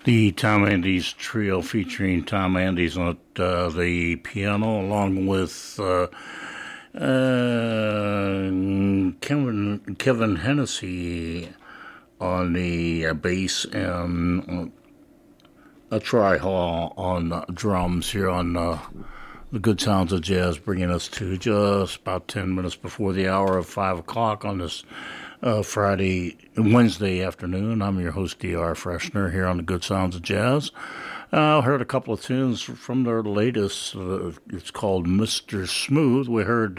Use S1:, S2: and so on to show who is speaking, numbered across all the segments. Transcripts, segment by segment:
S1: The Tom Andes Trio featuring Tom Andes on the piano, along with Kevin Hennessy on the bass and Troy Hall on drums here on the Good Sounds of Jazz, bringing us to just about 10 minutes before the hour of 5 o'clock on this Wednesday afternoon. I'm your host, D.R. Freshner, here on the Good Sounds of Jazz. I heard a couple of tunes from their latest. It's called Mr. Smooth. We heard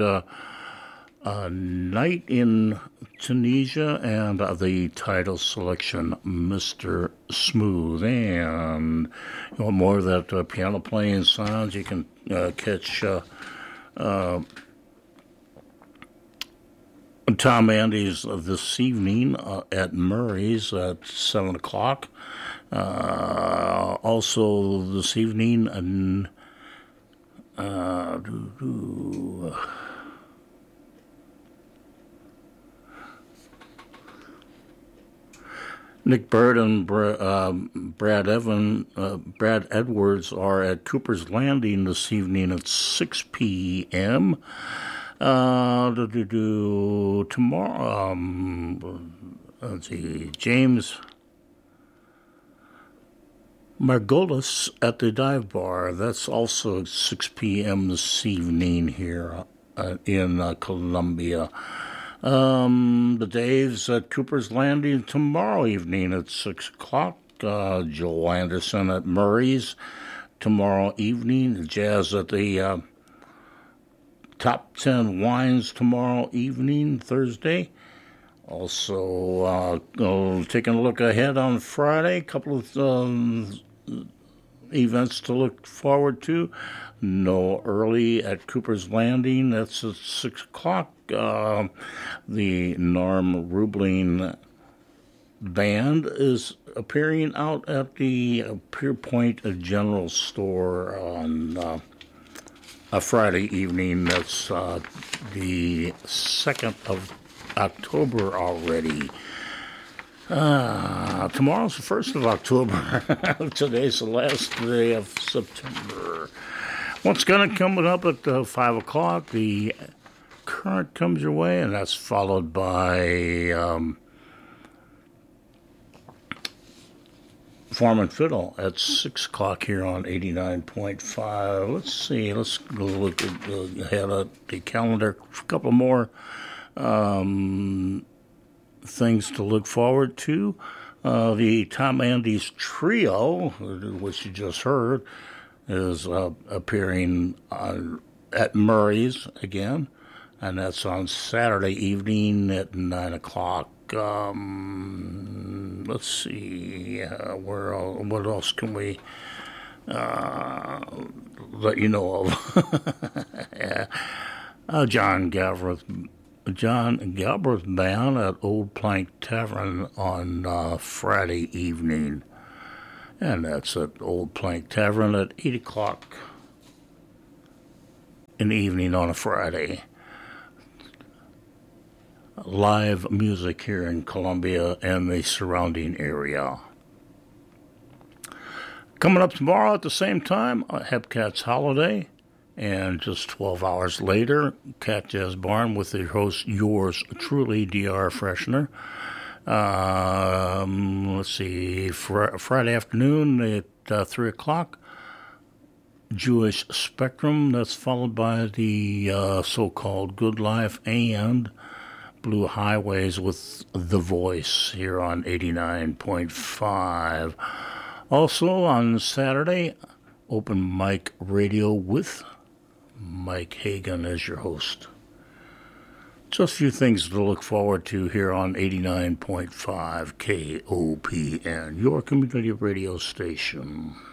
S1: Night in Tunisia and the title selection, Mr. Smooth. And you want more of that piano playing sounds, you can catch Tom Andes this evening at Murray's at 7 o'clock. Also this evening, Nick Bird and Brad Edwards are at Cooper's Landing this evening at 6 p.m. Tomorrow, let's see, James Margolis at the Dive Bar. That's also at 6 p.m. this evening here in Columbia. The Daves at Cooper's Landing tomorrow evening at 6 o'clock. Joel Anderson at Murray's tomorrow evening. Jazz at the Top 10 Wines tomorrow evening, Thursday. Also, taking a look ahead on Friday, a couple of events to look forward to. No Early at Cooper's Landing, that's at 6 o'clock. The Norm Rubling Band is appearing out at the Pierpoint General Store on a Friday evening. That's the 2nd of October already. Tomorrow's the 1st of October. Today's the last day of September. What's going to come up at 5 o'clock? The Current comes your way, and that's followed by Farm and Fiddle at 6 o'clock here on 89.5. Let's see. Let's go look ahead at the calendar. A couple more things to look forward to. The Tom Andes Trio, which you just heard, is appearing at Murray's again, and that's on Saturday evening at 9 o'clock. Let's see, what else can we let you know of? Yeah. John Galbraith Band at Old Plank Tavern on Friday evening, and that's at Old Plank Tavern at 8 o'clock in the evening on a Friday. Live music here in Columbia and the surrounding area. Coming up tomorrow at the same time, Hepcat's Holiday, and just 12 hours later, Cat Jazz Barn with the host, yours truly, D.R. Freshner. Let's see, Friday afternoon at 3 o'clock, Jewish Spectrum. That's followed by the so-called Good Life and Blue Highways with The Voice here on 89.5. Also on Saturday, open mic radio with Mike Hagan as your host. Just a few things to look forward to here on 89.5 KOPN, your community radio station.